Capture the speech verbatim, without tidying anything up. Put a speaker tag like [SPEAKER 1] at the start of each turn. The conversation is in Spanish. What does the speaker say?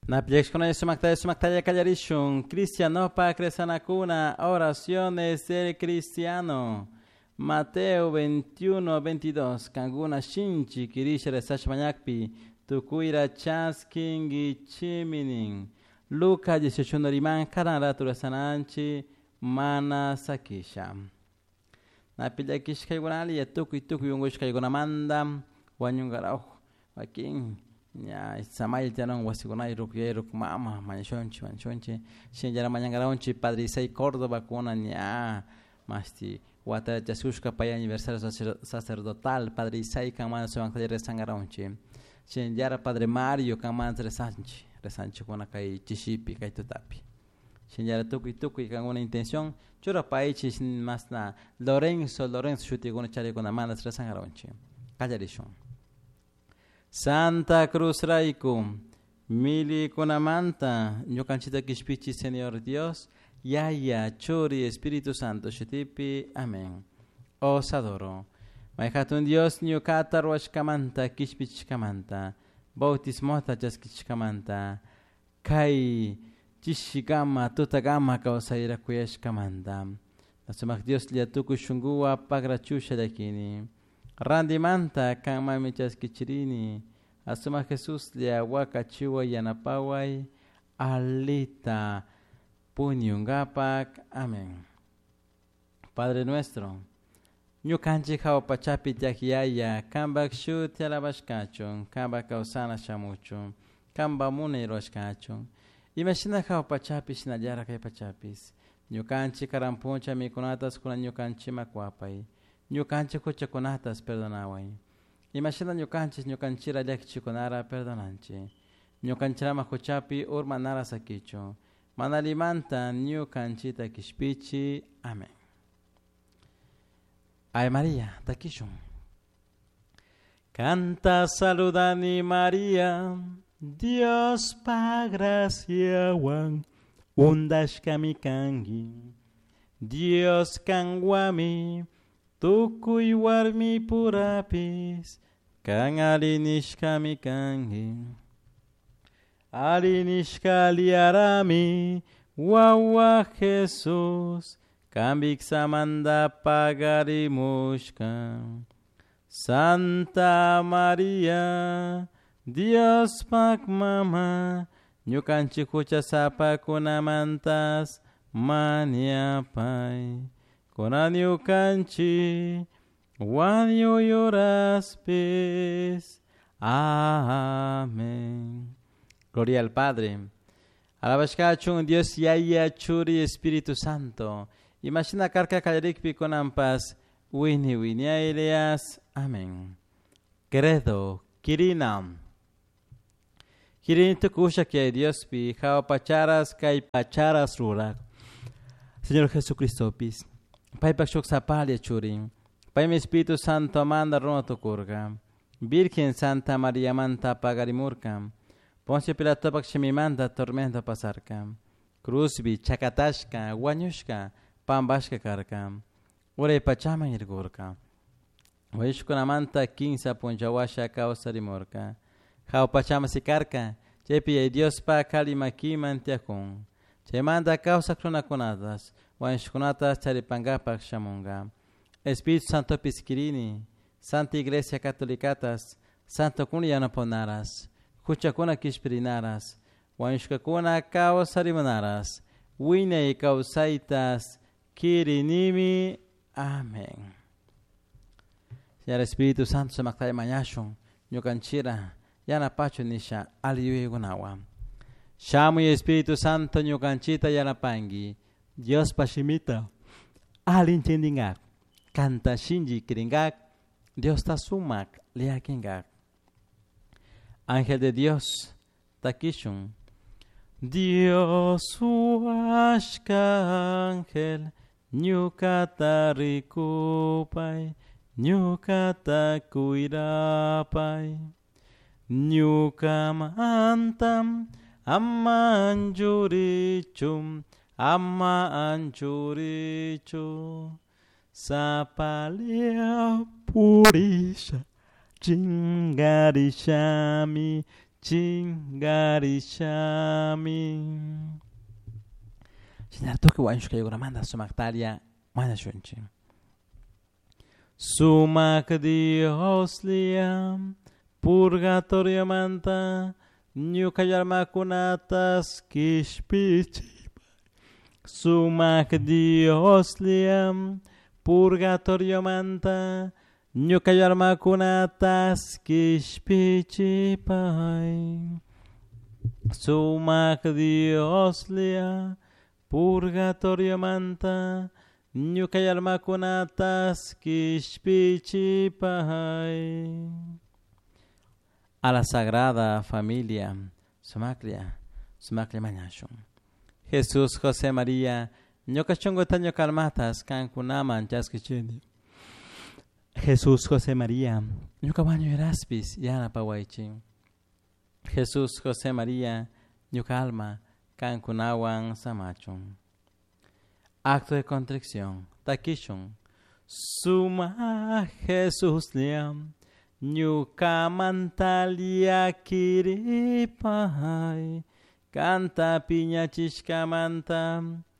[SPEAKER 1] Napyexkona sumakta sumaktaya callarishun. Cristiano pa cresanacuna. Oraciones del cristiano. Mateo veintiuno, veintidós. Kanguna shinchi kirisha sashmanyakpi. Tukuira chaskingi chiminin. Luca dieciocho noriman kanara turasananchi. Mana sakisha. Napillakish kaygunali ya tukuy tukuy ungush kaygunamanda. Wanyungarauj. Wakin. Ya samay tianon wasikunay rukyay rukmama manchonchi manchonchi shinjara mañangaraonchi Padre Isai Córdoba kuna nya masti wata jasushka paya aniversario sacerdotal Padre Isai kamana soangtay resangaraonchi shinjara Padre Mario kamana resanchi resanchi kuna kay chishipi kay tutapi shinjara tukuy tukuy kan una intención chura paichi masna Lorenzo Lorenzo shuti kuna chari kuna manas resangaraonchi kallarishon Santa Cruz Raikum, Mili Kunamanta, Ñukanchita Kishpichi, Señor Dios, Yaya, Chori, Espíritu Santo, Shetipi, Amén. Os adoro. Maikatun Dios, Ñukata Ruashkamanta, Kishpichkamanta, Bautismota Jaskichkamanta, Kai, Chishigama, Tutagama, Kausaira Kuyashkamanta. Nasumak Dios Liatuku Shungua, Pagrachusha Dakini. Randimanta kama michaskichirini asuma Jesús lia wakachiwa yanapawai alita punyungapak. Amén. Padre nuestro, ñukanchi hawapachapi yakyaya kambak shut yalabashkachon kamba kausana shamuchon kamba mune roshkachon imashina hawapachapi shinallara kay pachapis ñukanchi karampuncha mikunatas kuna ñukanchi makwapai ñukanchi kuchakunatas perdonaway. Imashina ñukanchis ñukanchira llakchikunara perdonanchi. Ñukanchirama kuchapi urmanara sakicho. Manalimanta ñukanchita kishpichi. Amén. Ay María, takishun. Canta saludani María, Dios pa gracia wan, undashkami kangi. Dios kangwami, Tukuy warmi purapis, kan alinishkami kangi. Alinishka liarami, wawa Jesus, kambik samanda pagarimushka. Santa María, Dios pak mama, ñukanchi kuchasapa kunamantas, maniapay. Konanyu kanchi, wanyu yoraspes. Amén. Gloria al Padre. Alabashkachun Dios Yaya Churi Espíritu Santo. Imagina karka kallarikpi konampas. Wini wini aileas. Amén. Credo. Kirinam. Kirin tukusha que Dios pi. Hawapacharas kai pacharas rurak. Señor Jesucristo pis. Pai pakshok sapalia churin. Pai mi Espíritu Santo amanda roma tokurga. Virgen Santa María manta pagarimurka. Poncio Pilato pakshimi manda tormenta pasarka. Cruzbi chakatashka wanyushka pambashka karka. Ore pachama irgurka. Waishkuna manta kinsa ponjawasha kausarimurka. Hau pachama sikarka. Chepi e Dios pa kalimaki mantiakun. Che manda causa clonaconadas. Wanshkunatas charipangapak shamunga. Espíritu Santo Pisquirini, Santa Iglesia Catolicatas, Santo Kunyana Ponaras, Kuchakuna Kishpirinaras, Wanshkakuna Kaosarimanas, Wine Kausaitas, Kirinimi. Amén. Señor Espíritu Santo, se mactay mañashon, Ñukanchira, Yana Pacho Nisha, Aliyu Gunawa. Shamu y Espíritu Santo, Ñukanchita Yana Pangi. Dios Pashimita, Alin Chendingak, Canta Shinji Kiringak, Dios Tasumak, Liakingak. Ángel de Dios, Takishun. Dios Uashka Ángel, Nyukata Rikupai, Nyukata Kuirapai, Nyukamantam, Amanjurichum, Amma anchuricho sapalia purisha chingarishami chingarishami. Shinartuki wanshuka yoguramanda sumaktaria manashunchi. Sumak diosliam purgatorio manta nyukayarmakunatas kishpichi. Sumak diosliam purgatorio manta nyukayarmakunatas kishpichipai. Sumak dioslia purgatorio manta nyukayarmakunatas kishpichipai. A la Sagrada Familia Sumaklia Sumaklia Mañashun. Jesús, José, María, ñokachongo taño calmatas, cancunaman chaskichini. Jesús, José, María, ñukabaño eraspis, yana pawaichi. Jesús, José, María, ñukalma, cancunawan samachun. Acto de contrición, taquishun. Suma Jesús liam, ñukamantalia kiripai. Canta piña chiscamanta,